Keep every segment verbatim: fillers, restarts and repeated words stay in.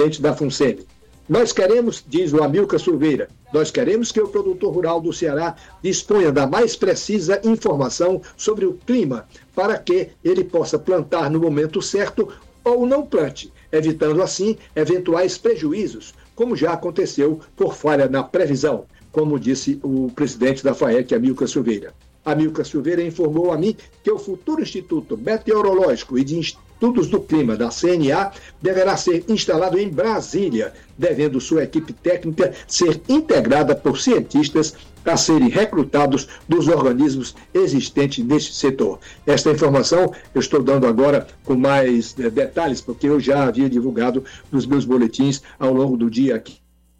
presidente da FUNSEMI. Nós queremos, diz o Amilcar Silveira, nós queremos que o produtor rural do Ceará disponha da mais precisa informação sobre o clima, para que ele possa plantar no momento certo ou não plante, evitando assim eventuais prejuízos, como já aconteceu por falha na previsão, como disse o presidente da FAEC, Amilcar Silveira. Amilcar Silveira informou a mim que o futuro Instituto Meteorológico e de Estudos do Clima da C N A deverá ser instalado em Brasília, devendo sua equipe técnica ser integrada por cientistas a serem recrutados dos organismos existentes neste setor. Esta informação eu estou dando agora com mais eh, detalhes, porque eu já havia divulgado nos meus boletins ao longo do dia aqui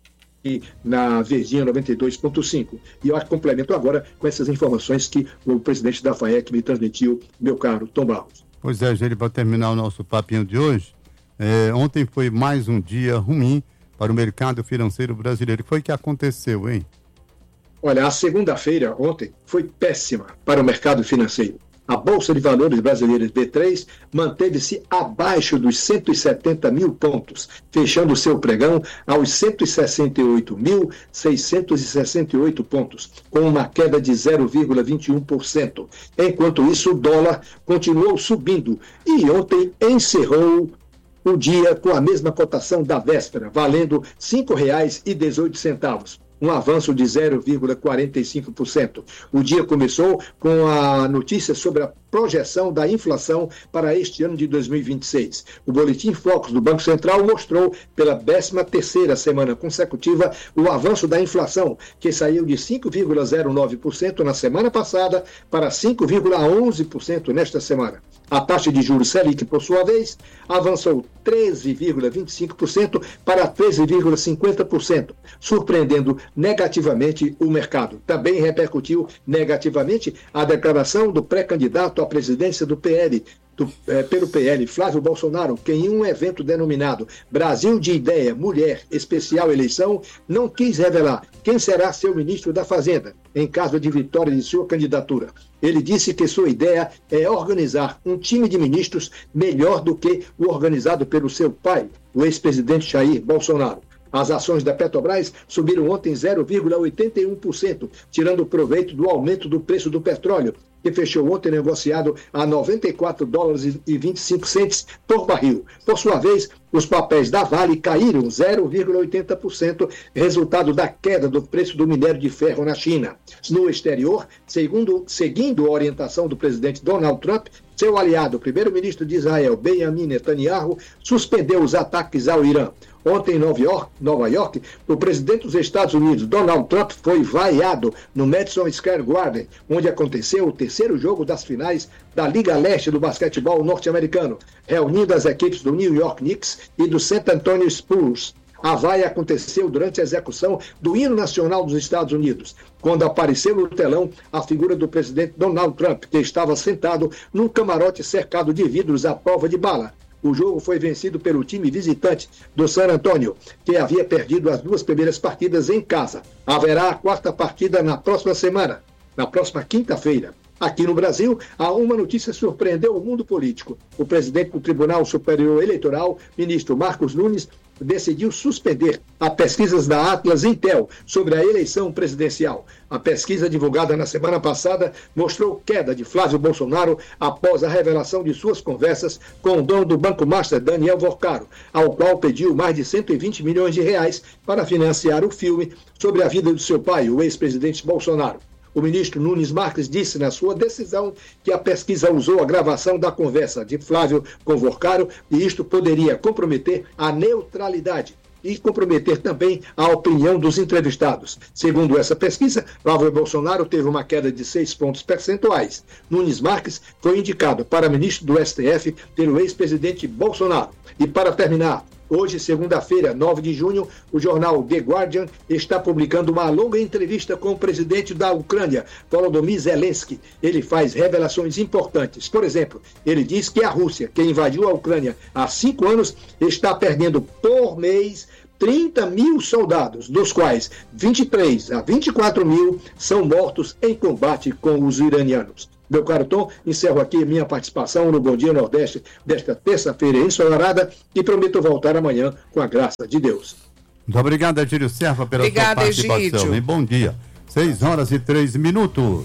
na Verdinha noventa e dois ponto cinco. E eu complemento agora com essas informações que o presidente da FAEC me transmitiu, meu caro Tom Barros. Pois é, Gênio, para terminar o nosso papinho de hoje, é, ontem foi mais um dia ruim para o mercado financeiro brasileiro. O que foi que aconteceu, hein? Olha, a segunda-feira, ontem, foi péssima para o mercado financeiro. A Bolsa de Valores brasileira B três manteve-se abaixo dos cento e setenta mil pontos, fechando seu pregão aos cento e sessenta e oito mil, seiscentos e sessenta e oito pontos, com uma queda de zero vírgula vinte e um por cento. Enquanto isso, o dólar continuou subindo e ontem encerrou o dia com a mesma cotação da véspera, valendo cinco reais e dezoito centavos. Um avanço de zero vírgula quarenta e cinco por cento. O dia começou com a notícia sobre a projeção da inflação para este ano de dois mil e vinte e seis. O Boletim Focus do Banco Central mostrou pela décima terceira semana consecutiva o avanço da inflação, que saiu de cinco vírgula zero nove por cento na semana passada para cinco vírgula onze por cento nesta semana. A taxa de juros Selic, por sua vez, avançou treze vírgula vinte e cinco por cento para treze vírgula cinquenta por cento, surpreendendo negativamente o mercado. Também repercutiu negativamente a declaração do pré-candidato à presidência do P L, do, eh, pelo P L, Flávio Bolsonaro, que em um evento denominado Brasil de Ideia, Mulher, Especial Eleição, não quis revelar quem será seu ministro da Fazenda, em caso de vitória de sua candidatura. Ele disse que sua ideia é organizar um time de ministros melhor do que o organizado pelo seu pai, o ex-presidente Jair Bolsonaro. As ações da Petrobras subiram ontem zero vírgula oitenta e um por cento, tirando proveito do aumento do preço do petróleo, que fechou ontem negociado a noventa e quatro dólares e vinte e cinco centavos por barril. Por sua vez, os papéis da Vale caíram zero vírgula oitenta por cento, resultado da queda do preço do minério de ferro na China. No exterior, segundo, seguindo a orientação do presidente Donald Trump, seu aliado, o primeiro-ministro de Israel, Benjamin Netanyahu, suspendeu os ataques ao Irã. Ontem, em Nova York, Nova York, o presidente dos Estados Unidos, Donald Trump, foi vaiado no Madison Square Garden, onde aconteceu o terceiro jogo das finais da Liga Leste do basquetebol norte-americano, reunindo as equipes do New York Knicks e do San Antonio Spurs. A vaia aconteceu durante a execução do hino nacional dos Estados Unidos, quando apareceu no telão a figura do presidente Donald Trump, que estava sentado num camarote cercado de vidros à prova de bala. O jogo foi vencido pelo time visitante do San Antonio, que havia perdido as duas primeiras partidas em casa. Haverá a quarta partida na próxima semana, na próxima quinta-feira. Aqui no Brasil, há uma notícia que surpreendeu o mundo político. O presidente do Tribunal Superior Eleitoral, ministro Marcos Nunes, decidiu suspender as pesquisas da Atlas Intel sobre a eleição presidencial. A pesquisa divulgada na semana passada mostrou queda de Flávio Bolsonaro após a revelação de suas conversas com o dono do Banco Master, Daniel Vorcaro, ao qual pediu mais de cento e vinte milhões de reais para financiar o filme sobre a vida do seu pai, o ex-presidente Bolsonaro. O ministro Nunes Marques disse na sua decisão que a pesquisa usou a gravação da conversa de Flávio com Vorcaro e isto poderia comprometer a neutralidade e comprometer também a opinião dos entrevistados. Segundo essa pesquisa, Flávio Bolsonaro teve uma queda de seis pontos percentuais. Nunes Marques foi indicado para ministro do S T F pelo ex-presidente Bolsonaro. E para terminar, hoje, segunda-feira, nove de junho, o jornal The Guardian está publicando uma longa entrevista com o presidente da Ucrânia, Volodymyr Zelensky. Ele faz revelações importantes. Por exemplo, ele diz que a Rússia, que invadiu a Ucrânia há cinco anos, está perdendo por mês trinta mil soldados, dos quais vinte e três a vinte e quatro mil são mortos em combate com os iranianos. Meu caro Tom, encerro aqui minha participação no Bom Dia Nordeste desta terça-feira ensolarada e prometo voltar amanhã com a graça de Deus. Muito obrigado, Egídio Serpa, pela Obrigada, sua participação. Egídio. E bom dia. seis horas e três minutos.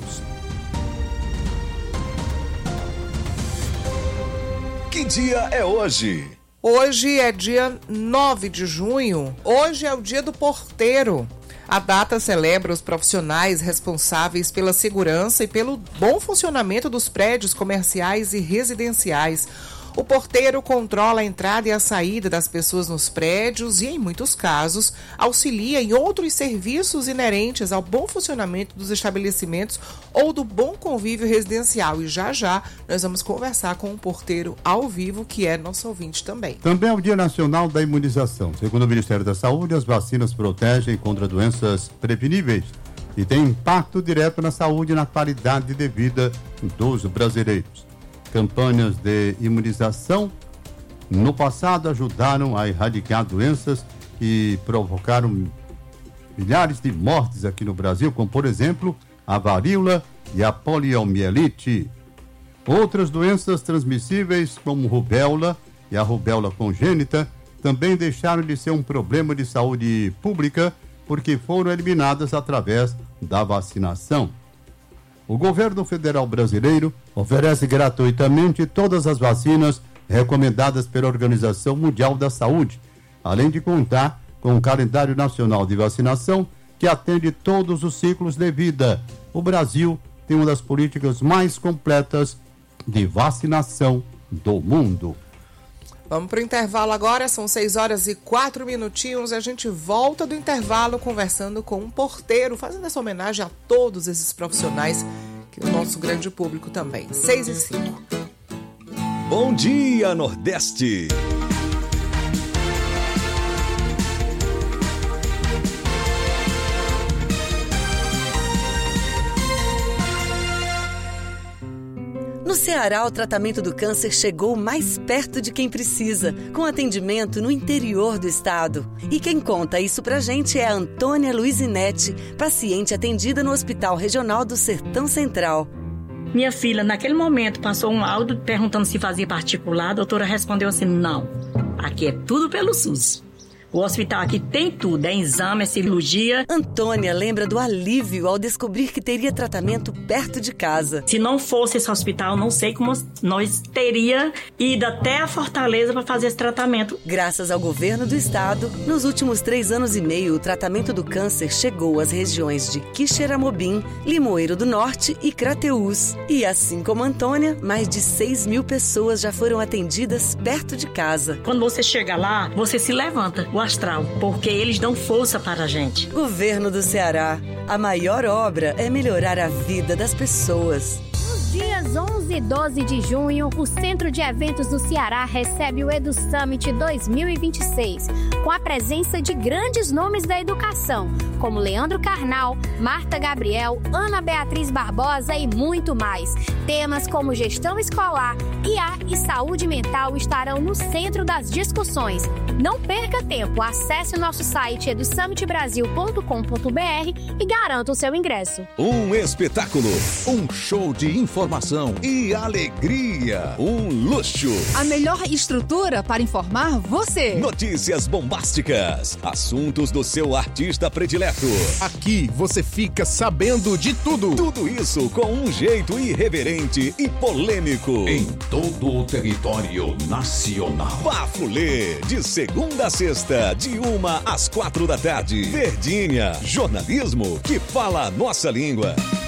Que dia é hoje? Hoje é dia nove de junho. Hoje é o dia do porteiro. A data celebra os profissionais responsáveis pela segurança e pelo bom funcionamento dos prédios comerciais e residenciais. O porteiro controla a entrada e a saída das pessoas nos prédios e, em muitos casos, auxilia em outros serviços inerentes ao bom funcionamento dos estabelecimentos ou do bom convívio residencial. E já já nós vamos conversar com um porteiro ao vivo, que é nosso ouvinte também. Também é o Dia Nacional da Imunização. Segundo o Ministério da Saúde, as vacinas protegem contra doenças preveníveis e têm impacto direto na saúde e na qualidade de vida dos brasileiros. Campanhas de imunização no passado ajudaram a erradicar doenças que provocaram milhares de mortes aqui no Brasil, como por exemplo a varíola e a poliomielite. Outras doenças transmissíveis, como rubéola e a rubéola congênita, também deixaram de ser um problema de saúde pública porque foram eliminadas através da vacinação. O governo federal brasileiro oferece gratuitamente todas as vacinas recomendadas pela Organização Mundial da Saúde, além de contar com um calendário nacional de vacinação que atende todos os ciclos de vida. O Brasil tem uma das políticas mais completas de vacinação do mundo. Vamos para o intervalo agora, são seis horas e quatro minutinhos. A gente volta do intervalo conversando com um porteiro, fazendo essa homenagem a todos esses profissionais, que é o nosso grande público também. seis e cinco. Bom dia, Nordeste! No Ceará, o tratamento do câncer chegou mais perto de quem precisa, com atendimento no interior do estado. E quem conta isso pra gente é a Antônia Luizinete, paciente atendida no Hospital Regional do Sertão Central. Minha filha, naquele momento, passou um laudo perguntando se fazia particular. A doutora respondeu assim, não, aqui é tudo pelo SUS. O hospital aqui tem tudo, é exame, é cirurgia. Antônia lembra do alívio ao descobrir que teria tratamento perto de casa. Se não fosse esse hospital, não sei como nós teria ido até a Fortaleza para fazer esse tratamento. Graças ao governo do estado, nos últimos três anos e meio, o tratamento do câncer chegou às regiões de Quixeramobim, Limoeiro do Norte e Crateús. E assim como Antônia, mais de seis mil pessoas já foram atendidas perto de casa. Quando você chega lá, você se levanta. O astral, porque eles dão força para a gente. Governo do Ceará, a maior obra é melhorar a vida das pessoas. Nos dias onze e doze de junho, o Centro de Eventos do Ceará recebe o Edu Summit dois mil e vinte e seis, com a presença de grandes nomes da educação, como Leandro Carnal, Marta Gabriel, Ana Beatriz Barbosa e muito mais. Temas como gestão escolar, I A e saúde mental estarão no centro das discussões. Não perca tempo, acesse o nosso site edu summit brasil ponto com ponto b r e garanta o seu ingresso. Um espetáculo, um show de informação e alegria, um luxo. A melhor estrutura para informar você. Notícias bombásticas, assuntos do seu artista predileto. Aqui você fica sabendo de tudo. Tudo isso com um jeito irreverente e polêmico. Em todo o território nacional. Bafulê, de segunda a sexta, de uma às quatro da tarde. Verdinha, jornalismo que fala a nossa língua.